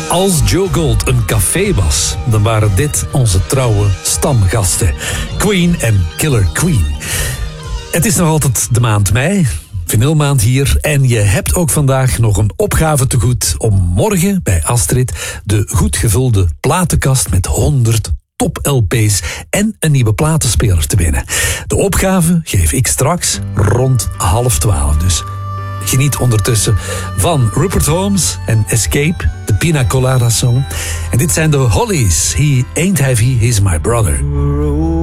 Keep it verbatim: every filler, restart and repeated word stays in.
Als Joe Gold een café was, dan waren dit onze trouwe stamgasten. Queen en Killer Queen. Het is nog altijd de maand mei, vinylmaand hier. En je hebt ook vandaag nog een opgave te goed om morgen bij Astrid de goed gevulde platenkast met honderd top L P's en een nieuwe platenspeler te winnen. De opgave geef ik straks rond half twaalf. Dus geniet ondertussen van Rupert Holmes en Escape, de Pina Colada Song. En dit zijn de Hollies. He ain't heavy, he's my brother.